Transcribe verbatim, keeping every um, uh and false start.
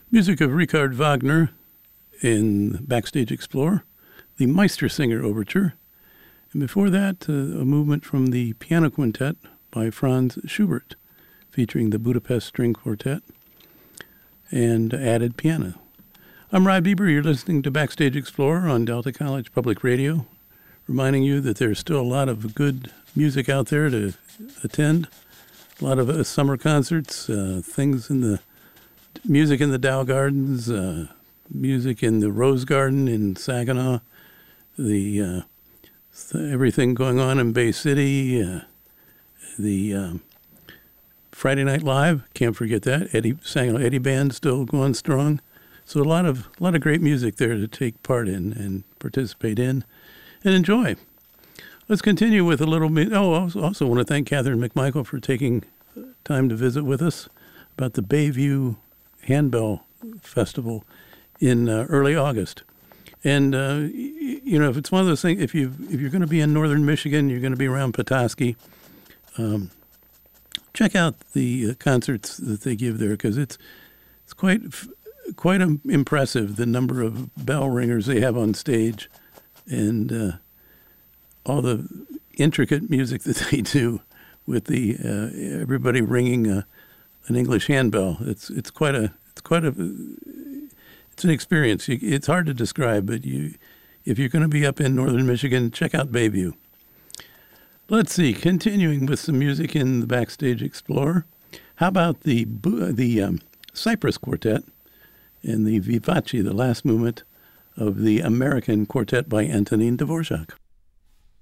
Music of Richard Wagner in Backstage Explorer, the Meistersinger Overture, and before that, uh, a movement from the Piano Quintet by Franz Schubert, featuring the Budapest String Quartet and added piano. I'm Rod Bieber. You're listening to Backstage Explorer on Delta College Public Radio, reminding you that there's still a lot of good music out there to attend, a lot of uh, summer concerts, uh, things in the music in the Dow Gardens, uh, music in the Rose Garden in Saginaw, the uh, th- everything going on in Bay City, uh, the um, Friday Night Live, can't forget that. Eddie Saginaw Eddie Band still going strong. So a lot of a lot of great music there to take part in and participate in and enjoy. Let's continue with a little bit. Oh, I also want to thank Catherine McMichael for taking time to visit with us about the Bayview Handbell Festival in uh, early August. And, uh, y- you know, if it's one of those things, if, you, if you're going to be in northern Michigan, you're going to be around Petoskey, um, check out the uh, concerts that they give there, because it's it's quite quite um, impressive, the number of bell ringers they have on stage and uh, all the intricate music that they do with the uh, everybody ringing a, an English handbell. It's it's quite a it's quite a it's an experience. You, it's hard to describe, but you if you're going to be up in northern Michigan, check out Bayview. Let's see. Continuing with some music in the Backstage Explorer. How about the the um, Cypress Quartet and the Vivace, the last movement of the American Quartet by Antonin Dvorak.